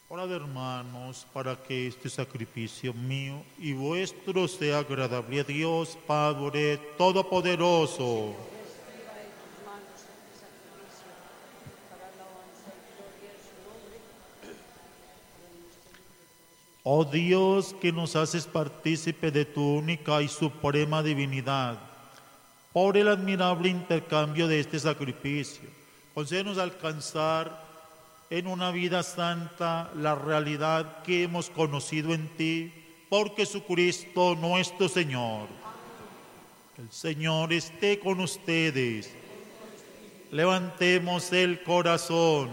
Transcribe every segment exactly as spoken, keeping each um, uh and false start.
Orad, hermanos, para que este sacrificio mío y vuestro sea agradable a Dios Padre Todopoderoso. Oh Dios, que nos haces partícipe de tu única y suprema divinidad, por el admirable intercambio de este sacrificio, concédenos alcanzar en una vida santa la realidad que hemos conocido en ti, por Jesucristo nuestro Señor. El Señor esté con ustedes. Levantemos el corazón.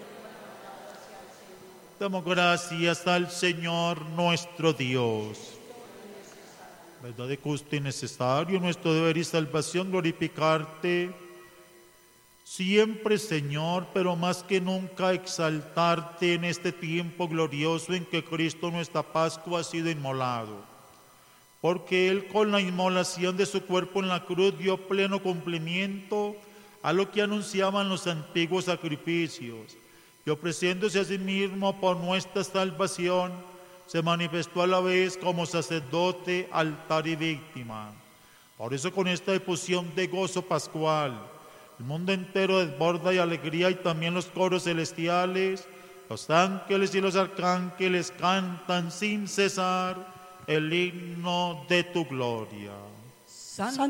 Damos gracias al Señor nuestro Dios. Verdad de justo y necesario, nuestro deber y salvación, glorificarte siempre, Señor, pero más que nunca exaltarte en este tiempo glorioso en que Cristo nuestra Pascua ha sido inmolado. Porque Él, con la inmolación de su cuerpo en la cruz, dio pleno cumplimiento a lo que anunciaban los antiguos sacrificios, y ofreciéndose a sí mismo por nuestra salvación, se manifestó a la vez como sacerdote, altar y víctima. Por eso, con esta efusión de gozo pascual, el mundo entero desborda de alegría, y también los coros celestiales, los ángeles y los arcángeles cantan sin cesar el himno de tu gloria. Santo